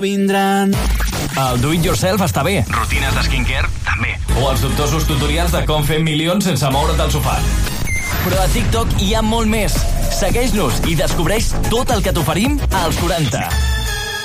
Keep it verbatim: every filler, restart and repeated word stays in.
Vindran. El do it yourself està bé. Rutines de skincare, també. O els dubtosos tutorials de com fer milions sense moure't del sofà. Però a TikTok hi ha molt més. Segueix-nos i descobreix tot el que t'oferim als quaranta.